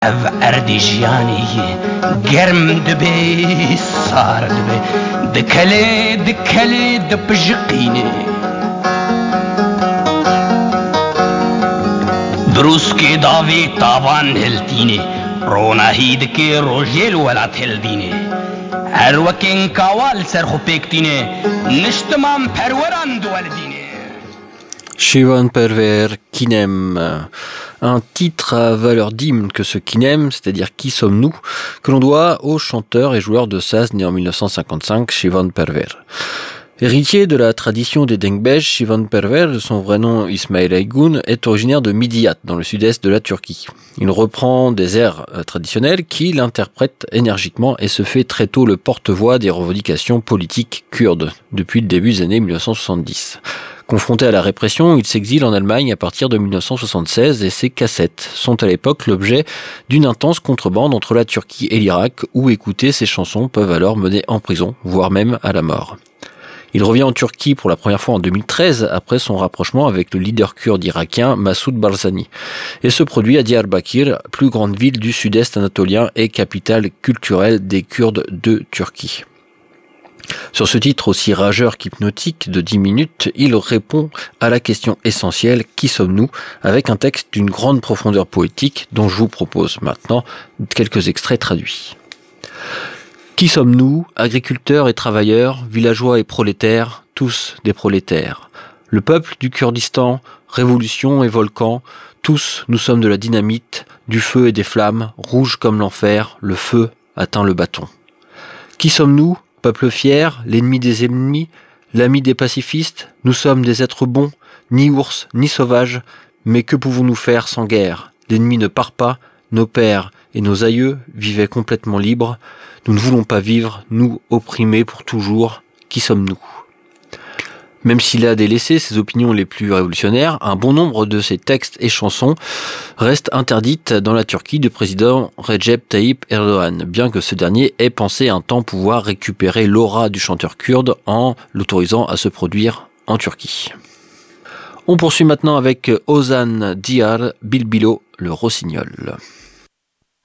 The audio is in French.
Ev erdijyanî germ dibe sar dibe dikele dipijqîne Druskê davê tavan hiltîne ronahî dike rojêl welat hildîne her wekên kawal ser xwe pêktîne niştiman perweran diweldîne Shivon Perver, Kinem, un titre à valeur d'hymne que ce Kinem, c'est-à-dire Qui sommes-nous, que l'on doit au chanteur et joueur de saz né en 1955, Shivon Perver. Héritier de la tradition des Dengbej, Shivon Perver, de son vrai nom Ismail Aygun, est originaire de Midyat, dans le sud-est de la Turquie. Il reprend des airs traditionnels qu'il interprète énergiquement et se fait très tôt le porte-voix des revendications politiques kurdes, depuis le début des années 1970. Confronté à la répression, il s'exile en Allemagne à partir de 1976 et ses cassettes sont à l'époque l'objet d'une intense contrebande entre la Turquie et l'Irak où écouter ses chansons peuvent alors mener en prison, voire même à la mort. Il revient en Turquie pour la première fois en 2013 après son rapprochement avec le leader kurde irakien Massoud Barzani et se produit à Diyarbakir, plus grande ville du sud-est anatolien et capitale culturelle des Kurdes de Turquie. Sur ce titre aussi rageur qu'hypnotique de 10 minutes, il répond à la question essentielle « Qui sommes-nous ?», avec un texte d'une grande profondeur poétique dont je vous propose maintenant quelques extraits traduits. Qui sommes-nous, agriculteurs et travailleurs, villageois et prolétaires, tous des prolétaires. Le peuple du Kurdistan, révolution et volcan, tous nous sommes de la dynamite, du feu et des flammes, rouges comme l'enfer, le feu atteint le bâton. Qui sommes-nous ? Peuple fier, l'ennemi des ennemis, l'ami des pacifistes, nous sommes des êtres bons, ni ours, ni sauvages, mais que pouvons-nous faire sans guerre ? L'ennemi ne part pas, nos pères et nos aïeux vivaient complètement libres, nous ne voulons pas vivre, nous opprimés pour toujours, qui sommes-nous ? Même s'il a délaissé ses opinions les plus révolutionnaires, un bon nombre de ses textes et chansons restent interdites dans la Turquie du président Recep Tayyip Erdogan, bien que ce dernier ait pensé un temps pouvoir récupérer l'aura du chanteur kurde en l'autorisant à se produire en Turquie. On poursuit maintenant avec Ozan Diyar Bilbilo, le rossignol.